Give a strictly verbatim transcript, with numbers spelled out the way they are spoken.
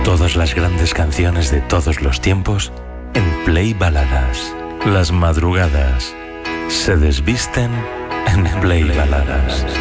Todas las grandes canciones de todos los tiempos en Play Baladas. Las madrugadas se desvisten en Play Baladas.